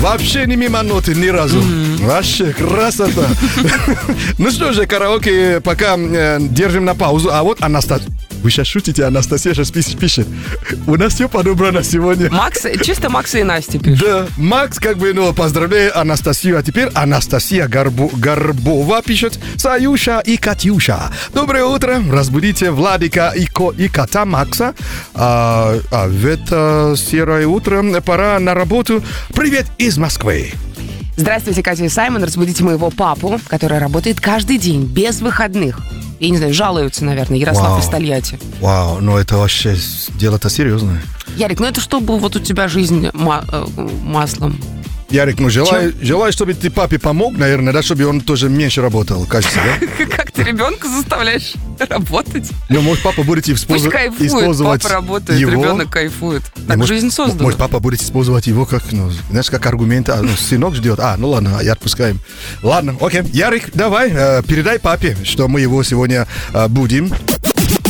Вообще не мимо ноты ни разу. Вообще красота. Ну что же, караоке пока держим на паузу. А вот Анастасия. Вы сейчас шутите, Анастасия сейчас пишет. У нас все подобрано сегодня. Макс, чисто Макса и Настя пишут. Да, Макс поздравляю Анастасию. А теперь Анастасия Горбова пишет. Саюша и Катюша. Доброе утро. Разбудите Владика и кота Макса. В это серое утро пора на работу. Привет из Москвы. Здравствуйте, Катя и Саймон. Разбудите моего папу, который работает каждый день, без выходных. Я не знаю, жалуются, наверное, Ярослав из Тольятти. Вау, ну это вообще дело-то серьезное. Ярик, ну это чтобы вот у тебя жизнь маслом. Ярик, ну желаю, чтобы ты папе помог, наверное, да, чтобы он тоже меньше работал, кажется, да? Как ты ребенка заставляешь работать? Ну, может, папа будет Пусть кайфует, папа работает, его. Ребенок кайфует. Так жизнь создана. Может, папа будет использовать его как, знаешь, как аргумент. Сынок ждет. Ну ладно, я отпускаем. Ладно, окей. Ярик, давай, передай папе, что мы его сегодня будем.